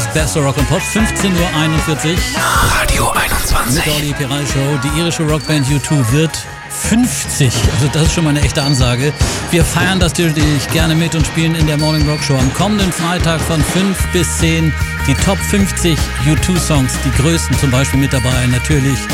Best of Rock and Pop, 15:41 Uhr. Radio 21. Mit Olli Piral Show. Die irische Rockband U2 wird 50. Also das ist schon mal eine echte Ansage. Wir feiern das natürlich gerne mit und spielen in der Morning Rock Show am kommenden Freitag von 5 bis 10 die Top 50 U2 Songs, die größten zum Beispiel mit dabei. Natürlich